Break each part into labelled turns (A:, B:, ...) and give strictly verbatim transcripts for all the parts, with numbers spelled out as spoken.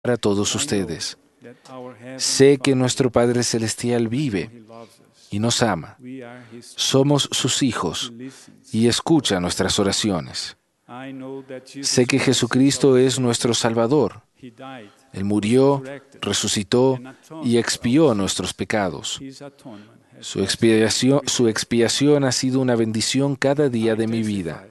A: para todos ustedes. Sé que nuestro Padre Celestial vive y nos ama. Somos sus hijos y escucha nuestras oraciones. Sé que Jesucristo es nuestro Salvador. Él murió, resucitó y expió nuestros pecados. Su expiación, su expiación ha sido una bendición cada día de mi vida.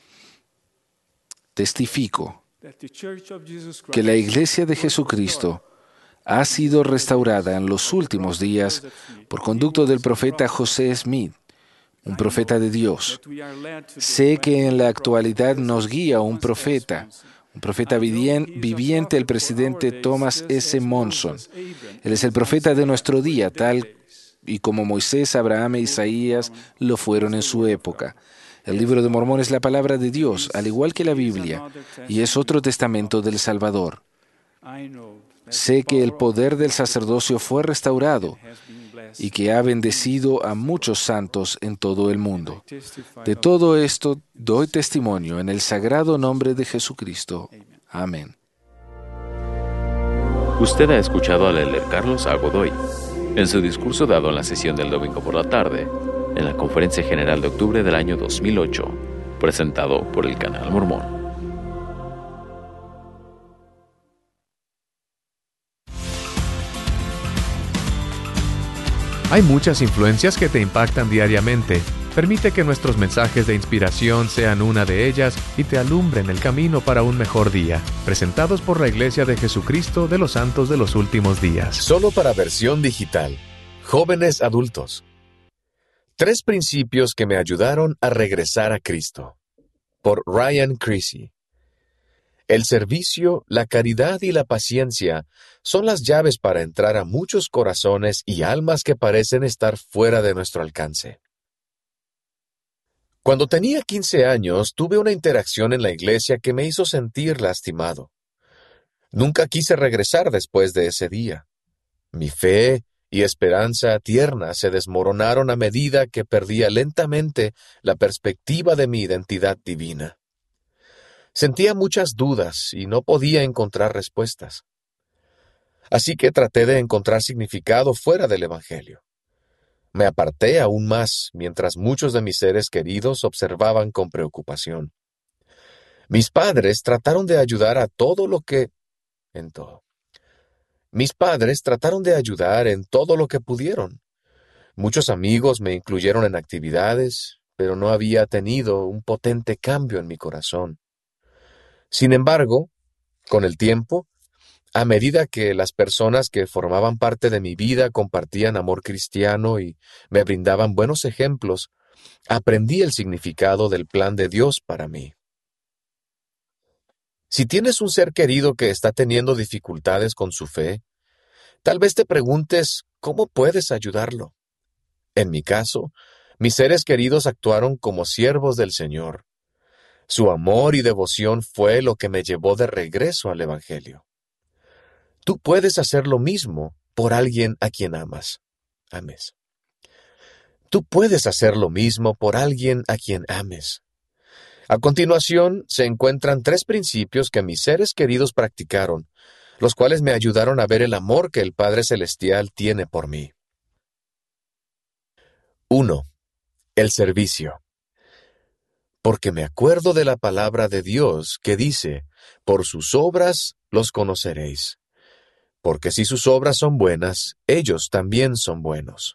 A: Testifico que la Iglesia de Jesucristo ha sido restaurada en los últimos días por conducto del profeta José Smith, un profeta de Dios. Sé que en la actualidad nos guía un profeta, un profeta viviente, el presidente Thomas S. Monson. Él es el profeta de nuestro día, tal y como Moisés, Abraham e Isaías lo fueron en su época. El libro de Mormón es la palabra de Dios, al igual que la Biblia, y es otro testamento del Salvador. Sé que el poder del sacerdocio fue restaurado y que ha bendecido a muchos santos en todo el mundo. De todo esto doy testimonio en el sagrado nombre de Jesucristo. Amén.
B: Usted ha escuchado al elder Carlos A. Godoy en su discurso dado en la sesión del domingo por la tarde, en la Conferencia General de octubre del año dos mil ocho, presentado por el Canal Mormón.
C: Hay muchas influencias que te impactan diariamente. Permite que nuestros mensajes de inspiración sean una de ellas y te alumbren el camino para un mejor día. Presentados por la Iglesia de Jesucristo de los Santos de los Últimos Días.
D: Solo para versión digital. Jóvenes adultos. Tres principios que me ayudaron a regresar a Cristo. Por Ryan Creasy. El servicio, la caridad y la paciencia son las llaves para entrar a muchos corazones y almas que parecen estar fuera de nuestro alcance. Cuando tenía quince años, tuve una interacción en la iglesia que me hizo sentir lastimado. Nunca quise regresar después de ese día. Mi fe y esperanza tierna se desmoronaron a medida que perdía lentamente la perspectiva de mi identidad divina. Sentía muchas dudas y no podía encontrar respuestas. Así que traté de encontrar significado fuera del Evangelio. Me aparté aún más mientras muchos de mis seres queridos observaban con preocupación. Mis padres trataron de ayudar a todo lo que... en todo. Mis padres trataron de ayudar en todo lo que pudieron. Muchos amigos me incluyeron en actividades, pero no había tenido un potente cambio en mi corazón. Sin embargo, con el tiempo, a medida que las personas que formaban parte de mi vida compartían amor cristiano y me brindaban buenos ejemplos, aprendí el significado del plan de Dios para mí. Si tienes un ser querido que está teniendo dificultades con su fe, tal vez te preguntes cómo puedes ayudarlo. En mi caso, mis seres queridos actuaron como siervos del Señor. Su amor y devoción fue lo que me llevó de regreso al Evangelio. Tú puedes hacer lo mismo por alguien a quien amas. Ames. Tú puedes hacer lo mismo por alguien a quien ames. A continuación, se encuentran tres principios que mis seres queridos practicaron, los cuales me ayudaron a ver el amor que el Padre Celestial tiene por mí. uno. El servicio. Porque me acuerdo de la palabra de Dios que dice, por sus obras los conoceréis. Porque si sus obras son buenas, ellos también son buenos.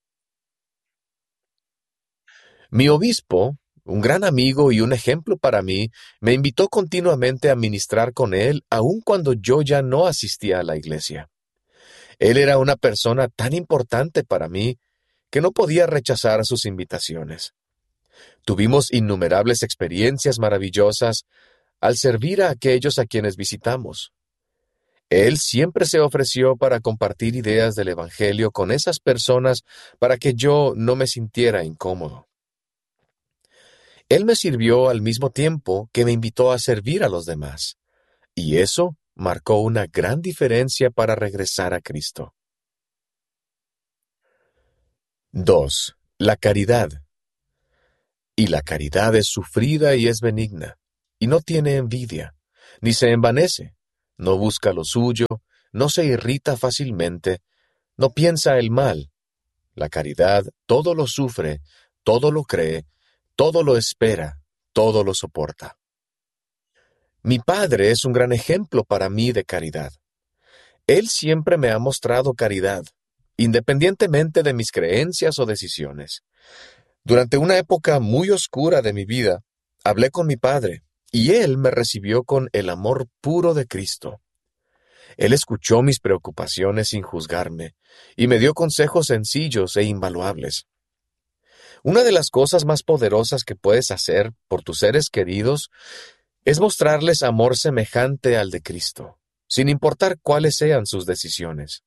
D: Mi obispo, un gran amigo y un ejemplo para mí, me invitó continuamente a ministrar con él, aun cuando yo ya no asistía a la iglesia. Él era una persona tan importante para mí que no podía rechazar sus invitaciones. Tuvimos innumerables experiencias maravillosas al servir a aquellos a quienes visitamos. Él siempre se ofreció para compartir ideas del Evangelio con esas personas para que yo no me sintiera incómodo. Él me sirvió al mismo tiempo que me invitó a servir a los demás, y eso marcó una gran diferencia para regresar a Cristo. dos. La caridad. Y la caridad es sufrida y es benigna, y no tiene envidia, ni se envanece, no busca lo suyo, no se irrita fácilmente, no piensa el mal. La caridad todo lo sufre, todo lo cree, todo lo espera, todo lo soporta. Mi padre es un gran ejemplo para mí de caridad. Él siempre me ha mostrado caridad, independientemente de mis creencias o decisiones. Durante una época muy oscura de mi vida, hablé con mi padre, y él me recibió con el amor puro de Cristo. Él escuchó mis preocupaciones sin juzgarme, y me dio consejos sencillos e invaluables. Una de las cosas más poderosas que puedes hacer por tus seres queridos es mostrarles amor semejante al de Cristo, sin importar cuáles sean sus decisiones.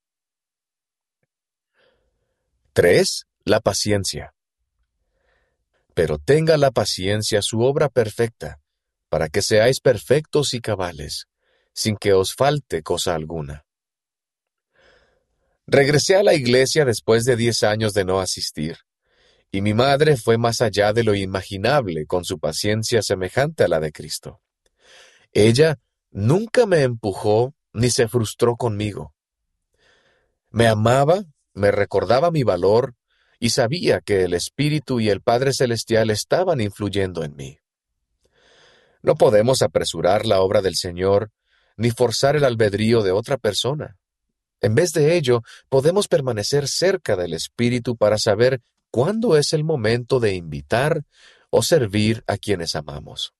D: tres. La paciencia. Pero tenga la paciencia su obra perfecta, para que seáis perfectos y cabales, sin que os falte cosa alguna. Regresé a la iglesia después de diez años de no asistir, y mi madre fue más allá de lo imaginable con su paciencia semejante a la de Cristo. Ella nunca me empujó ni se frustró conmigo. Me amaba, me recordaba mi valor, y sabía que el Espíritu y el Padre Celestial estaban influyendo en mí. No podemos apresurar la obra del Señor, ni forzar el albedrío de otra persona. En vez de ello, podemos permanecer cerca del Espíritu para saber cuándo es el momento de invitar o servir a quienes amamos.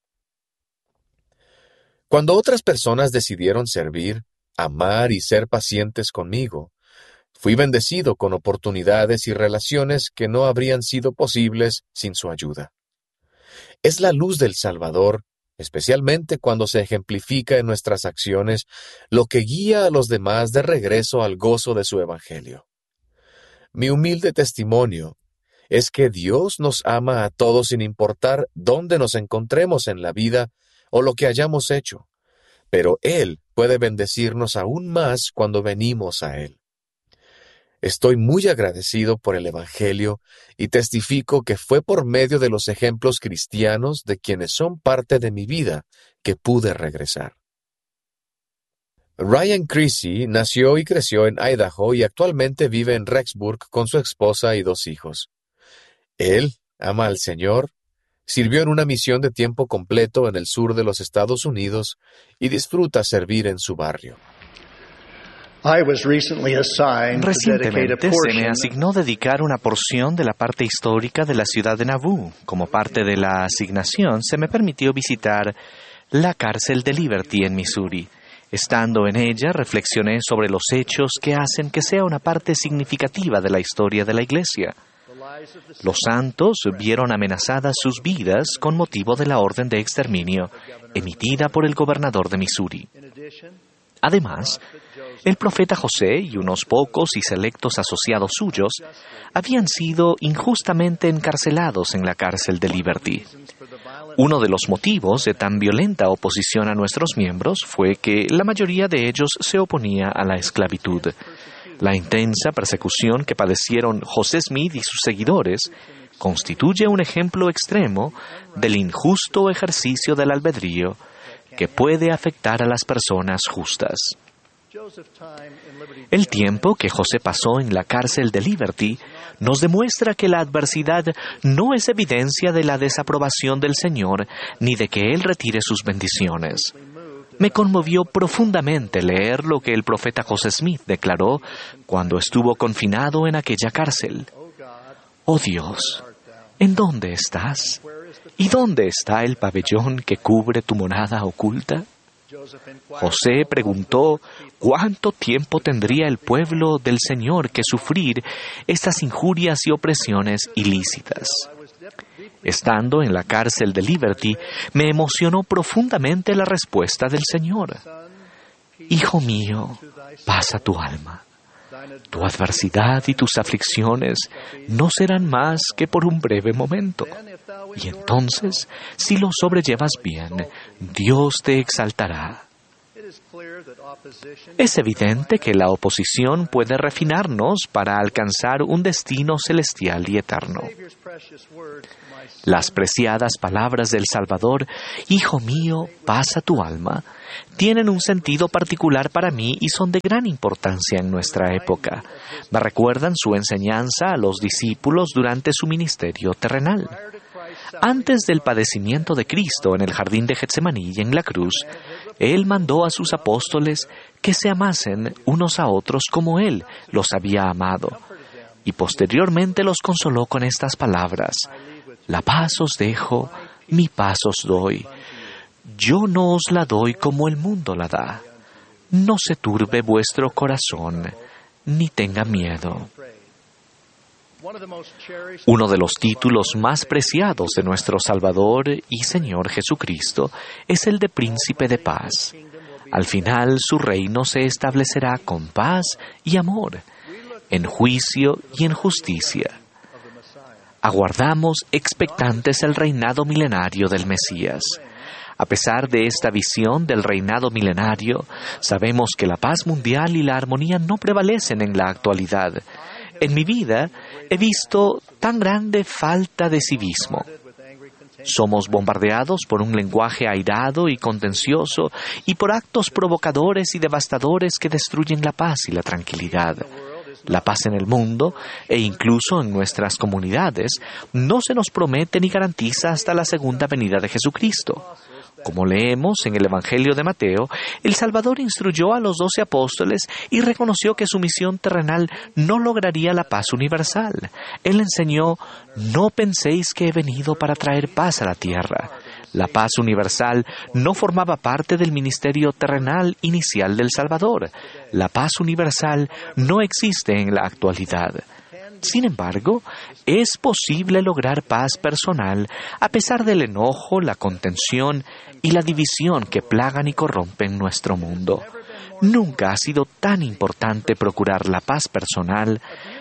D: Cuando otras personas decidieron servir, amar y ser pacientes conmigo, fui bendecido con oportunidades y relaciones que no habrían sido posibles sin su ayuda. Es la luz del Salvador, especialmente cuando se ejemplifica en nuestras acciones, lo que guía a los demás de regreso al gozo de su Evangelio. Mi humilde testimonio es que Dios nos ama a todos sin importar dónde nos encontremos en la vida o lo que hayamos hecho, pero Él puede bendecirnos aún más cuando venimos a Él. Estoy muy agradecido por el Evangelio y testifico que fue por medio de los ejemplos cristianos de quienes son parte de mi vida que pude regresar. Ryan Creasy nació y creció en Idaho y actualmente vive en Rexburg con su esposa y dos hijos. Él ama al Señor, sirvió en una misión de tiempo completo en el sur de los Estados Unidos y disfruta servir en su barrio.
E: Recientemente se me asignó dedicar una porción de la parte histórica de la ciudad de Nauvoo. Como parte de la asignación, se me permitió visitar la cárcel de Liberty en Missouri. Estando en ella, reflexioné sobre los hechos que hacen que sea una parte significativa de la historia de la Iglesia. Los santos vieron amenazadas sus vidas con motivo de la orden de exterminio emitida por el gobernador de Missouri. Además, el profeta José y unos pocos y selectos asociados suyos habían sido injustamente encarcelados en la cárcel de Liberty. Uno de los motivos de tan violenta oposición a nuestros miembros fue que la mayoría de ellos se oponía a la esclavitud. La intensa persecución que padecieron José Smith y sus seguidores constituye un ejemplo extremo del injusto ejercicio del albedrío que puede afectar a las personas justas. El tiempo que José pasó en la cárcel de Liberty nos demuestra que la adversidad no es evidencia de la desaprobación del Señor ni de que Él retire sus bendiciones. Me conmovió profundamente leer lo que el profeta José Smith declaró cuando estuvo confinado en aquella cárcel. «Oh Dios, ¿en dónde estás? ¿Y dónde está el pabellón que cubre tu morada oculta?» José preguntó cuánto tiempo tendría el pueblo del Señor que sufrir estas injurias y opresiones ilícitas. Estando en la cárcel de Liberty, me emocionó profundamente la respuesta del Señor. «Hijo mío, paz a tu alma. Tu adversidad y tus aflicciones no serán más que por un breve momento. Y entonces, si lo sobrellevas bien, Dios te exaltará». Es evidente que la oposición puede refinarnos para alcanzar un destino celestial y eterno. Las preciadas palabras del Salvador, «Hijo mío, paz a tu alma», tienen un sentido particular para mí y son de gran importancia en nuestra época. Me recuerdan su enseñanza a los discípulos durante su ministerio terrenal. Antes del padecimiento de Cristo en el jardín de Getsemaní y en la cruz, Él mandó a sus apóstoles que se amasen unos a otros como Él los había amado, y posteriormente los consoló con estas palabras: «La paz os dejo, mi paz os doy. Yo no os la doy como el mundo la da. No se turbe vuestro corazón, ni tenga miedo». Uno de los títulos más preciados de nuestro Salvador y Señor Jesucristo es el de Príncipe de Paz. Al final, su reino se establecerá con paz y amor, en juicio y en justicia. Aguardamos expectantes el reinado milenario del Mesías. A pesar de esta visión del reinado milenario, sabemos que la paz mundial y la armonía no prevalecen en la actualidad. En mi vida he visto tan grande falta de civismo. Somos bombardeados por un lenguaje airado y contencioso y por actos provocadores y devastadores que destruyen la paz y la tranquilidad. La paz en el mundo, e incluso en nuestras comunidades, no se nos promete ni garantiza hasta la segunda venida de Jesucristo. Como leemos en el Evangelio de Mateo, el Salvador instruyó a los doce apóstoles y reconoció que su misión terrenal no lograría la paz universal. Él enseñó: «No penséis que he venido para traer paz a la tierra». La paz universal no formaba parte del ministerio terrenal inicial del Salvador. La paz universal no existe en la actualidad. Sin embargo, es posible lograr paz personal a pesar del enojo, la contención y la división que plagan y corrompen nuestro mundo. Nunca ha sido tan importante procurar la paz personal.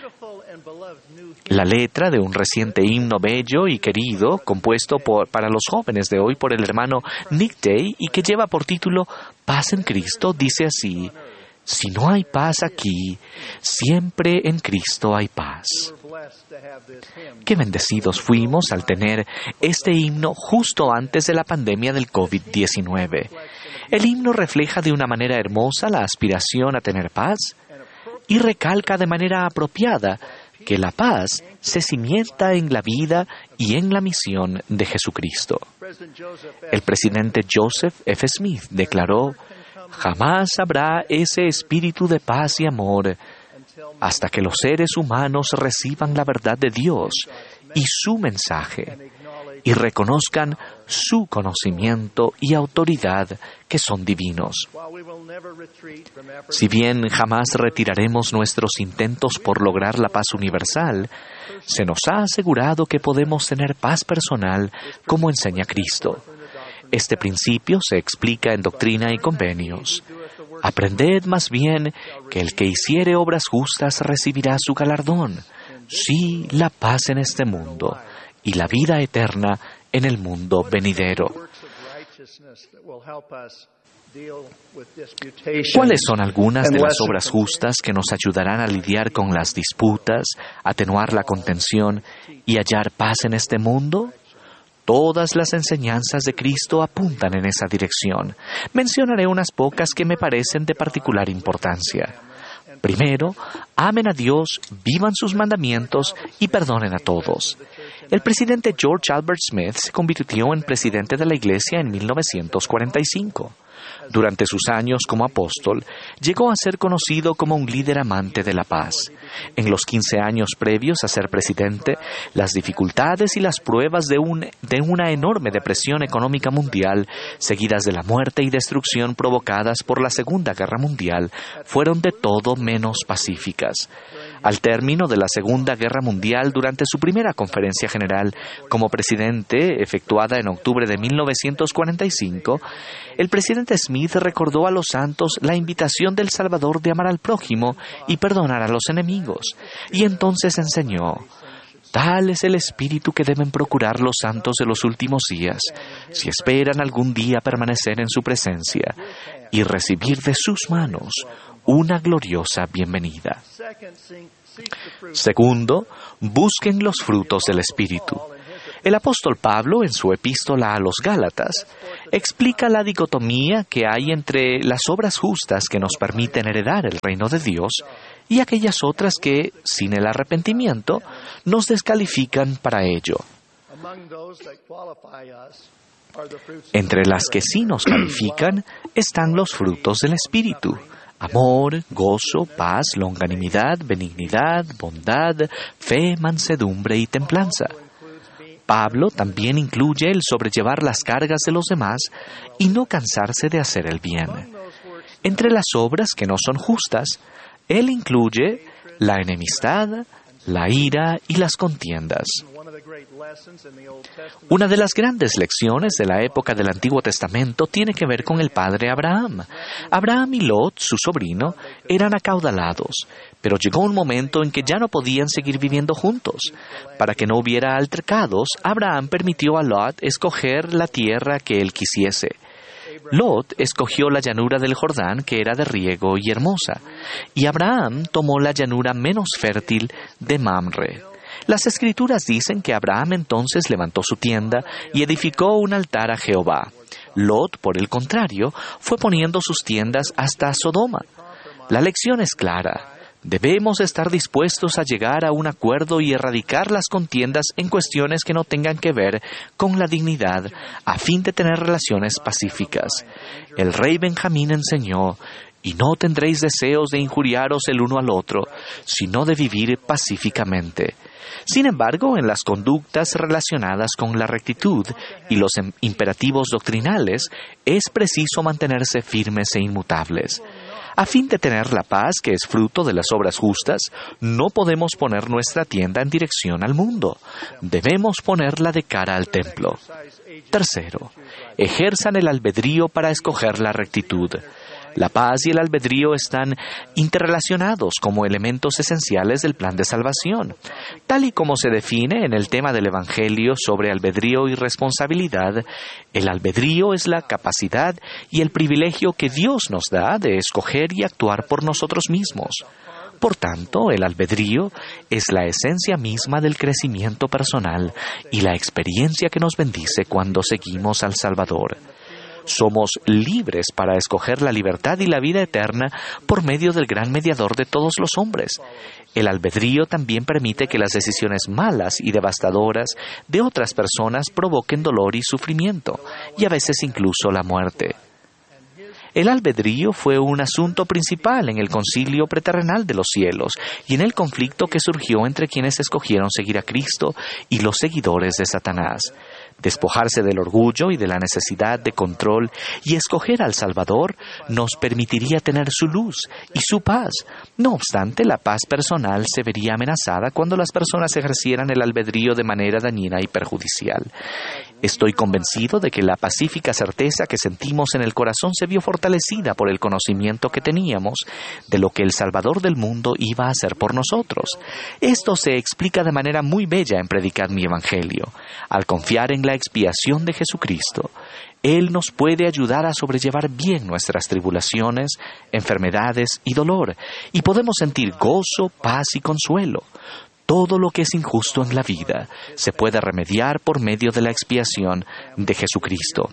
E: La letra de un reciente himno bello y querido, compuesto por, para los jóvenes de hoy por el hermano Nick Day y que lleva por título «Paz en Cristo», dice así: «Si no hay paz aquí, siempre en Cristo hay paz». Qué bendecidos fuimos al tener este himno justo antes de la pandemia del covid diecinueve. El himno refleja de una manera hermosa la aspiración a tener paz y recalca de manera apropiada que la paz se cimienta en la vida y en la misión de Jesucristo. El presidente Joseph F. Smith declaró: «Jamás habrá ese espíritu de paz y amor hasta que los seres humanos reciban la verdad de Dios y su mensaje y reconozcan su conocimiento y autoridad que son divinos». Si bien jamás retiraremos nuestros intentos por lograr la paz universal, se nos ha asegurado que podemos tener paz personal como enseña Cristo. Este principio se explica en Doctrina y Convenios. Aprended más bien que el que hiciere obras justas recibirá su galardón, sí, la paz en este mundo y la vida eterna en el mundo venidero. ¿Cuáles son algunas de las obras justas que nos ayudarán a lidiar con las disputas, atenuar la contención y hallar paz en este mundo? Todas las enseñanzas de Cristo apuntan en esa dirección. Mencionaré unas pocas que me parecen de particular importancia. Primero, amen a Dios, vivan sus mandamientos y perdonen a todos. El presidente George Albert Smith se convirtió en presidente de la Iglesia en mil novecientos cuarenta y cinco. Durante sus años como apóstol, llegó a ser conocido como un líder amante de la paz. En los quince años previos a ser presidente, las dificultades y las pruebas de, un, de una enorme depresión económica mundial, seguidas de la muerte y destrucción provocadas por la Segunda Guerra Mundial, fueron de todo menos pacíficas. Al término de la Segunda Guerra Mundial, durante su primera conferencia general como presidente, efectuada en octubre de mil novecientos cuarenta y cinco, el presidente Smith recordó a los santos la invitación del Salvador de amar al prójimo y perdonar a los enemigos, y entonces enseñó: Tal es el espíritu que deben procurar los santos de los últimos días, si esperan algún día permanecer en su presencia y recibir de sus manos una gloriosa bienvenida. Segundo, busquen los frutos del Espíritu. El apóstol Pablo, en su epístola a los Gálatas, explica la dicotomía que hay entre las obras justas que nos permiten heredar el reino de Dios y aquellas otras que, sin el arrepentimiento, nos descalifican para ello. Entre las que sí nos califican están los frutos del Espíritu: amor, gozo, paz, longanimidad, benignidad, bondad, fe, mansedumbre y templanza. Pablo también incluye el sobrellevar las cargas de los demás y no cansarse de hacer el bien. Entre las obras que no son justas, él incluye la enemistad, la ira y las contiendas. Una de las grandes lecciones de la época del Antiguo Testamento tiene que ver con el padre Abraham. Abraham y Lot, su sobrino, eran acaudalados, pero llegó un momento en que ya no podían seguir viviendo juntos. Para que no hubiera altercados, Abraham permitió a Lot escoger la tierra que él quisiese. Lot escogió la llanura del Jordán, que era de riego y hermosa, y Abraham tomó la llanura menos fértil de Mamre. Las Escrituras dicen que Abraham entonces levantó su tienda y edificó un altar a Jehová. Lot, por el contrario, fue poniendo sus tiendas hasta Sodoma. La lección es clara. Debemos estar dispuestos a llegar a un acuerdo y erradicar las contiendas en cuestiones que no tengan que ver con la dignidad, a fin de tener relaciones pacíficas. El rey Benjamín enseñó: y no tendréis deseos de injuriaros el uno al otro, sino de vivir pacíficamente. Sin embargo, en las conductas relacionadas con la rectitud y los imperativos doctrinales, es preciso mantenerse firmes e inmutables. A fin de tener la paz que es fruto de las obras justas, no podemos poner nuestra tienda en dirección al mundo. Debemos ponerla de cara al templo. Tercero, ejerzan el albedrío para escoger la rectitud. La paz y el albedrío están interrelacionados como elementos esenciales del plan de salvación. Tal y como se define en el tema del Evangelio sobre albedrío y responsabilidad, el albedrío es la capacidad y el privilegio que Dios nos da de escoger y actuar por nosotros mismos. Por tanto, el albedrío es la esencia misma del crecimiento personal y la experiencia que nos bendice cuando seguimos al Salvador. Somos libres para escoger la libertad y la vida eterna por medio del gran mediador de todos los hombres. El albedrío también permite que las decisiones malas y devastadoras de otras personas provoquen dolor y sufrimiento, y a veces incluso la muerte. El albedrío fue un asunto principal en el concilio preterrenal de los cielos y en el conflicto que surgió entre quienes escogieron seguir a Cristo y los seguidores de Satanás. Despojarse del orgullo y de la necesidad de control y escoger al Salvador nos permitiría tener su luz y su paz. No obstante, la paz personal se vería amenazada cuando las personas ejercieran el albedrío de manera dañina y perjudicial. Estoy convencido de que la pacífica certeza que sentimos en el corazón se vio fortalecida por el conocimiento que teníamos de lo que el Salvador del mundo iba a hacer por nosotros. Esto se explica de manera muy bella en Predicad mi Evangelio. Al confiar en la expiación de Jesucristo, Él nos puede ayudar a sobrellevar bien nuestras tribulaciones, enfermedades y dolor, y podemos sentir gozo, paz y consuelo. Todo lo que es injusto en la vida se puede remediar por medio de la expiación de Jesucristo.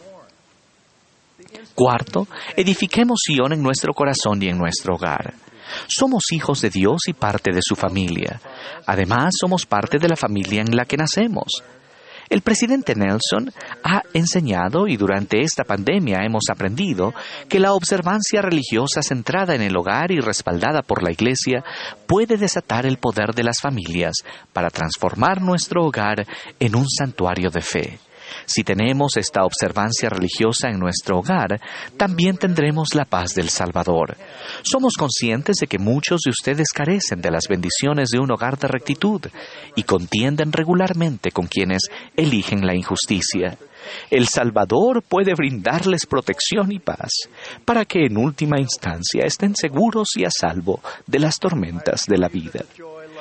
E: Cuarto, edifiquemos Sion en nuestro corazón y en nuestro hogar. Somos hijos de Dios y parte de su familia. Además, somos parte de la familia en la que nacemos. El presidente Nelson ha enseñado, y durante esta pandemia hemos aprendido, que la observancia religiosa centrada en el hogar y respaldada por la Iglesia puede desatar el poder de las familias para transformar nuestro hogar en un santuario de fe. Si tenemos esta observancia religiosa en nuestro hogar, también tendremos la paz del Salvador. Somos conscientes de que muchos de ustedes carecen de las bendiciones de un hogar de rectitud y contienden regularmente con quienes eligen la injusticia. El Salvador puede brindarles protección y paz para que en última instancia estén seguros y a salvo de las tormentas de la vida.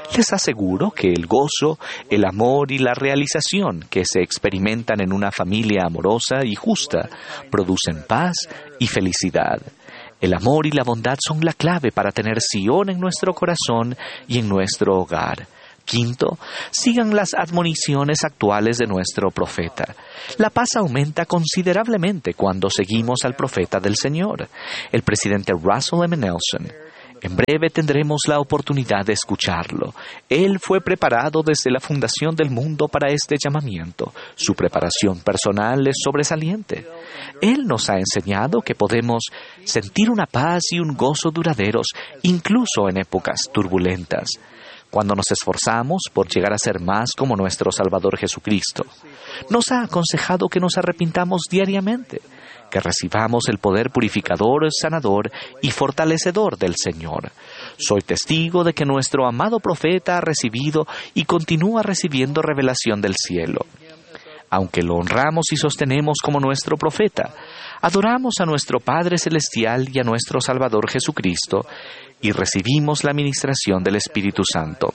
E: Les aseguro que el gozo, el amor y la realización que se experimentan en una familia amorosa y justa producen paz y felicidad. El amor y la bondad son la clave para tener Sion en nuestro corazón y en nuestro hogar. Quinto, sigan las admoniciones actuales de nuestro profeta. La paz aumenta considerablemente cuando seguimos al profeta del Señor, el presidente Russell M. Nelson. En breve tendremos la oportunidad de escucharlo. Él fue preparado desde la fundación del mundo para este llamamiento. Su preparación personal es sobresaliente. Él nos ha enseñado que podemos sentir una paz y un gozo duraderos, incluso en épocas turbulentas, cuando nos esforzamos por llegar a ser más como nuestro Salvador Jesucristo. Nos ha aconsejado que nos arrepintamos diariamente, que recibamos el poder purificador, sanador y fortalecedor del Señor. Soy testigo de que nuestro amado profeta ha recibido y continúa recibiendo revelación del cielo. Aunque lo honramos y sostenemos como nuestro profeta, adoramos a nuestro Padre Celestial y a nuestro Salvador Jesucristo y recibimos la ministración del Espíritu Santo.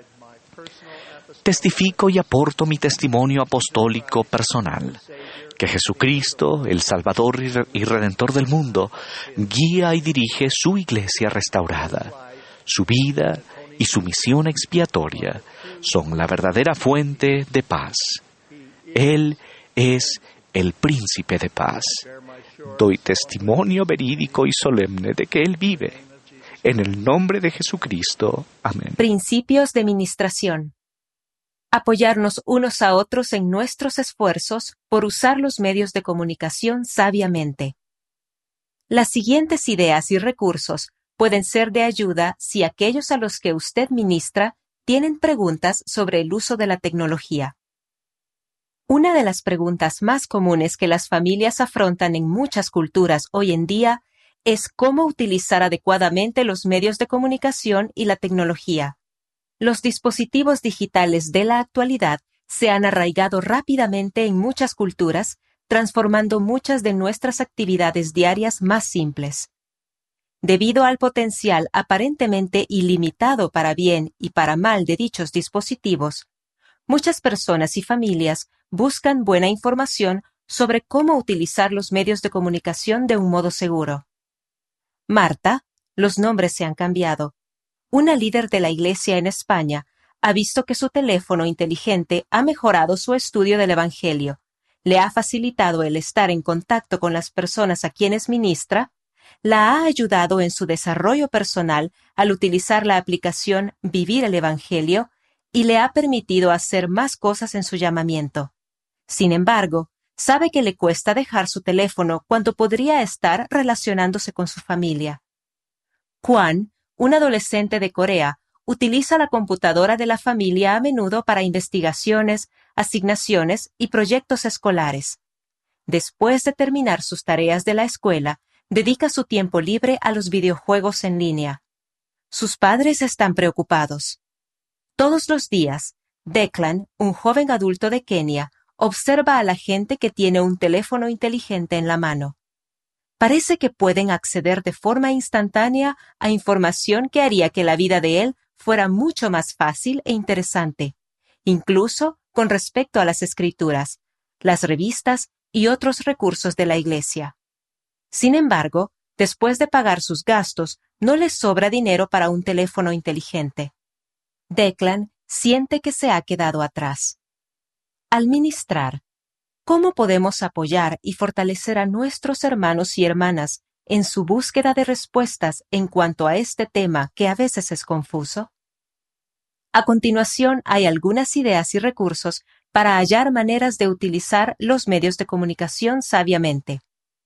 E: Testifico y aporto mi testimonio apostólico personal, que Jesucristo, el Salvador y Redentor del mundo, guía y dirige su iglesia restaurada. Su vida y su misión expiatoria son la verdadera fuente de paz. Él es el príncipe de paz. Doy testimonio verídico y solemne de que Él vive. En el nombre de Jesucristo. Amén.
F: Principios de ministración. Apoyarnos unos a otros en nuestros esfuerzos por usar los medios de comunicación sabiamente. Las siguientes ideas y recursos pueden ser de ayuda si aquellos a los que usted ministra tienen preguntas sobre el uso de la tecnología. Una de las preguntas más comunes que las familias afrontan en muchas culturas hoy en día es cómo utilizar adecuadamente los medios de comunicación y la tecnología. Los dispositivos digitales de la actualidad se han arraigado rápidamente en muchas culturas, transformando muchas de nuestras actividades diarias más simples. Debido al potencial aparentemente ilimitado para bien y para mal de dichos dispositivos, muchas personas y familias buscan buena información sobre cómo utilizar los medios de comunicación de un modo seguro. Marta, los nombres se han cambiado, una líder de la Iglesia en España, ha visto que su teléfono inteligente ha mejorado su estudio del Evangelio, le ha facilitado el estar en contacto con las personas a quienes ministra, la ha ayudado en su desarrollo personal al utilizar la aplicación Vivir el Evangelio y le ha permitido hacer más cosas en su llamamiento. Sin embargo, sabe que le cuesta dejar su teléfono cuando podría estar relacionándose con su familia. Juan, un adolescente de Corea, utiliza la computadora de la familia a menudo para investigaciones, asignaciones y proyectos escolares. Después de terminar sus tareas de la escuela, dedica su tiempo libre a los videojuegos en línea. Sus padres están preocupados. Todos los días, Declan, un joven adulto de Kenia, observa a la gente que tiene un teléfono inteligente en la mano. Parece que pueden acceder de forma instantánea a información que haría que la vida de él fuera mucho más fácil e interesante, incluso con respecto a las escrituras, las revistas y otros recursos de la Iglesia. Sin embargo, después de pagar sus gastos, no les sobra dinero para un teléfono inteligente. Declan siente que se ha quedado atrás. Al ministrar, ¿cómo podemos apoyar y fortalecer a nuestros hermanos y hermanas en su búsqueda de respuestas en cuanto a este tema que a veces es confuso? A continuación hay algunas ideas y recursos para hallar maneras de utilizar los medios de comunicación sabiamente.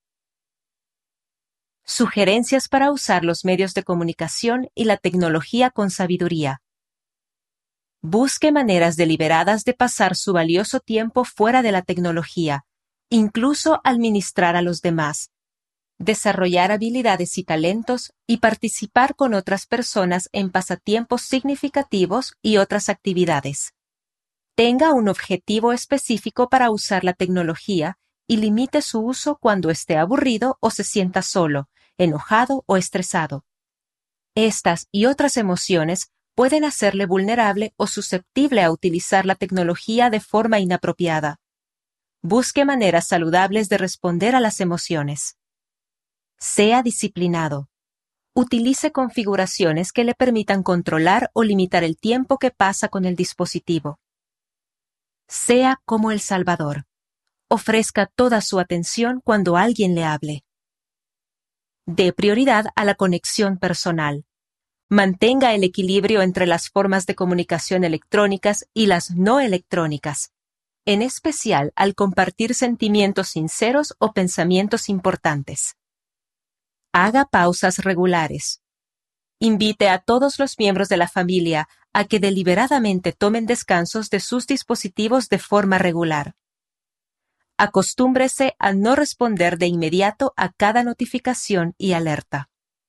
F: Sugerencias para usar los medios de comunicación y la tecnología con sabiduría. Busque maneras deliberadas de pasar su valioso tiempo fuera de la tecnología, incluso al ministrar a los demás. Desarrollar habilidades y talentos y participar con otras personas en pasatiempos significativos y otras actividades. Tenga un objetivo específico para usar la tecnología y limite su uso cuando esté aburrido o se sienta solo, enojado o estresado. Estas y otras emociones pueden hacerle vulnerable o susceptible a utilizar la tecnología de forma inapropiada. Busque maneras saludables de responder a las emociones. Sea disciplinado. Utilice configuraciones que le permitan controlar o limitar el tiempo que pasa con el dispositivo. Sea como el Salvador. Ofrezca toda su atención cuando alguien le hable. Dé prioridad a la conexión personal. Mantenga el equilibrio entre las formas de comunicación electrónicas y las no electrónicas, en especial al compartir sentimientos sinceros o pensamientos importantes. Haga pausas regulares. Invite a todos los miembros de la familia a que deliberadamente tomen descansos de sus dispositivos de forma regular. Acostúmbrese a no responder de inmediato a cada notificación y alerta.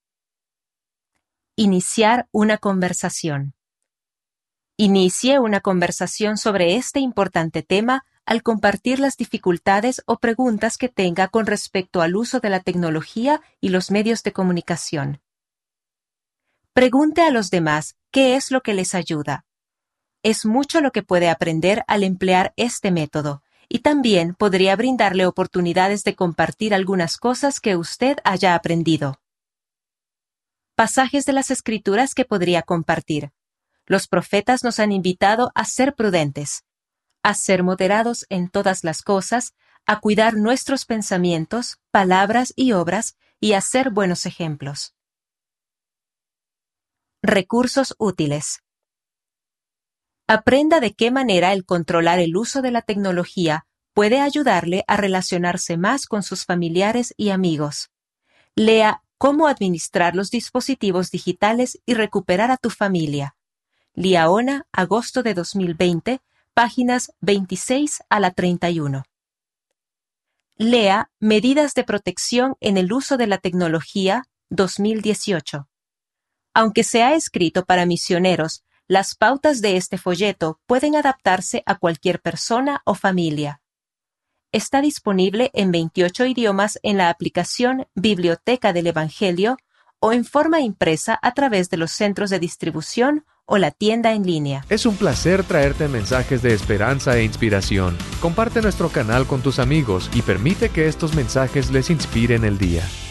F: Iniciar una conversación. Inicie una conversación sobre este importante tema al compartir las dificultades o preguntas que tenga con respecto al uso de la tecnología y los medios de comunicación. Pregunte a los demás qué es lo que les ayuda. Es mucho lo que puede aprender al emplear este método, y también podría brindarle oportunidades de compartir algunas cosas que usted haya aprendido. Pasajes de las Escrituras que podría compartir. Los profetas nos han invitado a ser prudentes, a ser moderados en todas las cosas, a cuidar nuestros pensamientos, palabras y obras, y a ser buenos ejemplos. Recursos útiles. Aprenda de qué manera el controlar el uso de la tecnología puede ayudarle a relacionarse más con sus familiares y amigos. Lea Cómo administrar los dispositivos digitales y recuperar a tu familia. Liaona, agosto de dos mil veinte, páginas veintiséis a la treinta y uno. Lea Medidas de protección en el uso de la tecnología, dos mil dieciocho. Aunque se ha escrito para misioneros, las pautas de este folleto pueden adaptarse a cualquier persona o familia. Está disponible en veintiocho idiomas en la aplicación Biblioteca del Evangelio o en forma impresa a través de los centros de distribución o la tienda en línea.
C: Es un placer traerte mensajes de esperanza e inspiración. Comparte nuestro canal con tus amigos y permite que estos mensajes les inspiren el día.